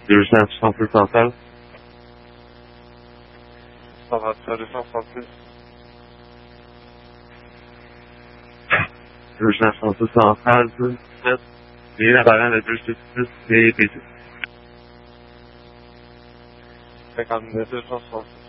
266 centrale. Ça va, 266. 266 centrale, 217. Et l'apparent de 266, c'est PC. 52, 266.